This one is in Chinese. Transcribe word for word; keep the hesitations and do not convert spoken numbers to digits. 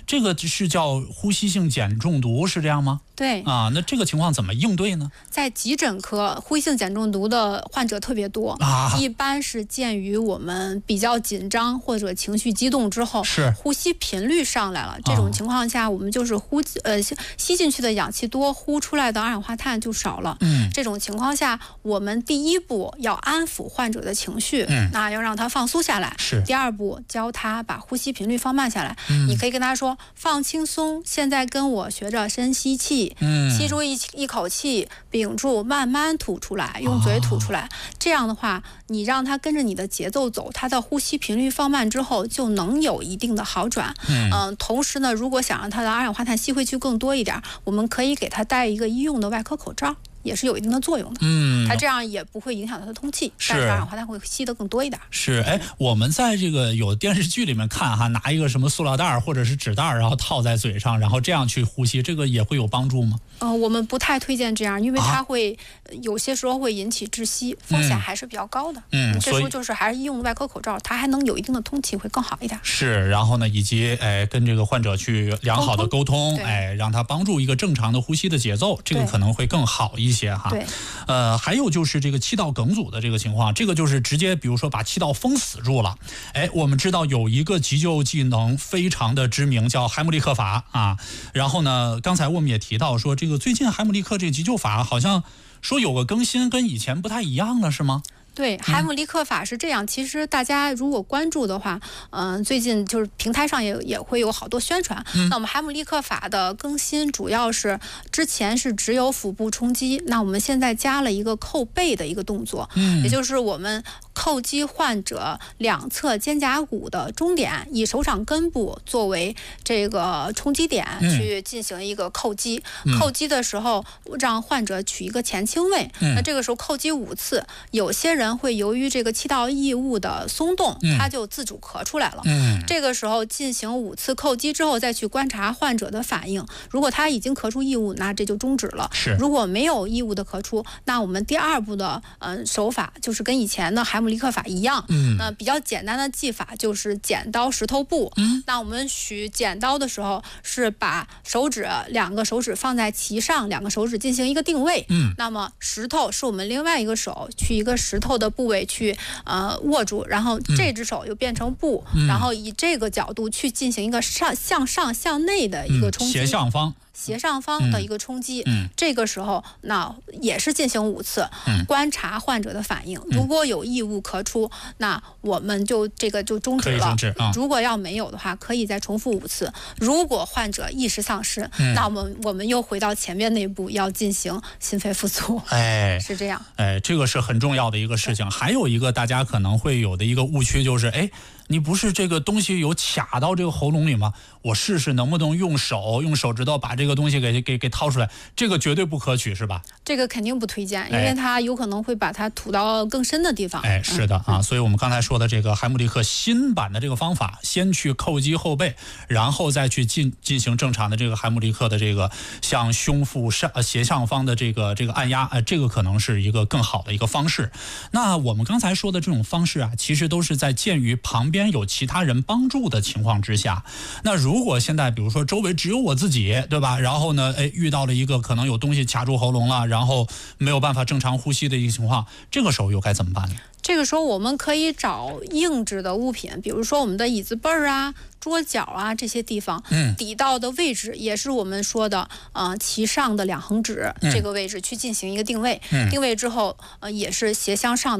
这个是叫呼吸性碱中毒，是这样吗？ 对啊，那这个情况怎么应对呢？ 在急诊科，呼吸性碱中毒的患者特别多，啊、一般是鉴于我们比较紧张或者情绪激动之后， 是呼吸频率上来了，这种情况下，我们就是呼呃吸进去的氧气多，呼出来的二氧化碳就少了。 嗯， 这种情况下，我们第一步要安抚患者的情绪， 嗯， 那要让他放松下来。 是。 第二步，教他把呼吸频率放慢下来。 嗯、 你可以跟他说，放轻松，现在跟我学着深吸气。 嗯， 吸住一一口气，屏住，慢慢吐出来，用嘴吐出来。哦、这样的话，你让他跟着你的节奏走，他的呼吸频率放慢之后，就能有一定的好转。 嗯、 呃，同时呢，如果想让他的二氧化碳吸回去更多一点，我们可以给他戴一个医用的外科口罩。也是有一定的作用的，嗯，它这样也不会影响它的通气，但是二氧化碳会吸得更多一点。 是，哎，我们在这个有电视剧里面看哈，拿一个什么塑料袋或者是纸袋，然后套在嘴上，然后这样去呼吸，这个也会有帮助吗？ 呃，我们不太推荐这样，因为它会、啊、有些时候会引起窒息，风险还是比较高的。嗯，这时候就是还是医用的外科口罩，它还能有一定的通气，会更好一点。 是，然后呢，以及哎跟这个患者去良好的沟通，沟通哎，让他帮助一个正常的呼吸的节奏，这个可能会更好一些哈。 对。 呃，还有就是这个气道梗阻的这个情况，这个就是直接比如说把气道封死住了。哎，我们知道有一个急救技能非常的知名，叫海姆立克法啊。然后呢，刚才我们也提到说，这个最近海姆立克这个急救法好像说有个更新，跟以前不太一样了，是吗？ 对，海姆立克法是这样。其实大家如果关注的话，嗯、呃，最近就是平台上也也会有好多宣传。嗯、那我们海姆立克法的更新主要是之前是只有腹部冲击，那我们现在加了一个扣背的一个动作，嗯，也就是我们扣击患者两侧肩胛骨的中点，以手掌根部作为这个冲击点去进行一个扣击。嗯、扣击的时候让患者取一个前倾位，嗯、那这个时候扣击五次，有些人会由于这个气道异物的松动，嗯、它就自主咳出来了。嗯、这个时候进行五次扣击之后，再去观察患者的反应。如果他已经咳出异物，那这就终止了。 是。 如果没有异物的咳出，那我们第二步的呃手法就是跟以前的海姆立克法一样。嗯。那、呃、比较简单的技法就是剪刀石头布。嗯。那我们取剪刀的时候是把手指两个手指放在其上，两个手指进行一个定位。嗯。那么石头是我们另外一个手去一个石头的部位去呃握住，然后这只手又变成布，嗯、然后以这个角度去进行一个上向上向内的一个冲击， 嗯、斜上方。 斜上方的一个冲击，嗯、这个时候那也是进行五次， 嗯、 观察患者的反应。如果有异物咳出，那我们就这个就终止了。 止啊、 如果要没有的话，可以再重复五次。如果患者意识丧失，嗯、那我们我们又回到前面那一步，要进行心肺复苏。 哎， 是这样。 哎，这个是很重要的一个事情。还有一个大家可能会有的一个误区就是，哎。你不是这个东西有卡到这个喉咙里吗？我试试能不能用手用手指头把这个东西给给给掏出来，这个绝对不可取，是吧？ 这个肯定不推荐，因为它有可能会把它吐到更深的地方。 哎，是的啊，所以我们刚才说的这个海姆立克新版的这个方法，先去扣击后背，然后再去进进行正常的这个海姆立克的这个向胸腹上斜上方的这个这个按压，呃，这个可能是一个更好的一个方式。那我们刚才说的这种方式啊，其实都是在鉴于旁边有其他人帮助的情况之下。那如果现在比如说周围只有我自己，对吧？然后呢，哎，遇到了一个可能有东西卡住喉咙了，然后没有办法正常呼吸的一个情况，这个时候又该怎么办呢？ 这个时候我们可以找硬质的物品，比如说我们的椅子背儿啊、桌角啊这些地方，嗯，抵到的位置也是我们说的呃其上的两横指、嗯、这个位置去进行一个定位，嗯、定位之后呃也是斜向上的。